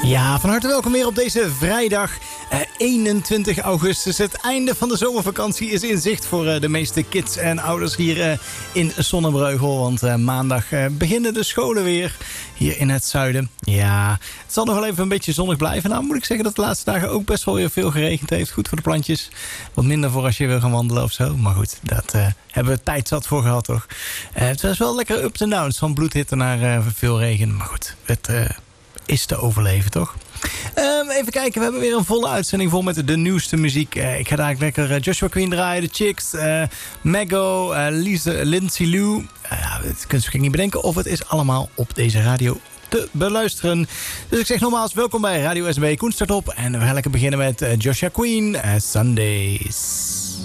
Ja, van harte welkom weer op deze vrijdag 21 augustus. Het einde van de zomervakantie is in zicht voor de meeste kids en ouders hier in Zonnebreugel. Want maandag beginnen de scholen weer hier in het zuiden. Ja, het zal nog wel even een beetje zonnig blijven. Nou moet ik zeggen dat de laatste dagen ook best wel weer veel geregend heeft. Goed voor de plantjes. Wat minder voor als je wil gaan wandelen of zo. Maar goed, dat hebben we tijd zat voor gehad toch. Het was wel lekker ups en downs. Van bloedhitte naar veel regen. Maar goed, het is te overleven toch? Even kijken, we hebben weer een volle uitzending vol met de nieuwste muziek. Ik ga daar lekker Joshua Queen draaien, The Chicks, Mago, Lindsay Lou. Dat kun je niet bedenken of het is allemaal op deze radio te beluisteren. Dus ik zeg nogmaals, welkom bij Radio SB Koen start op. En we gaan lekker beginnen met Joshua Queen, Sundays.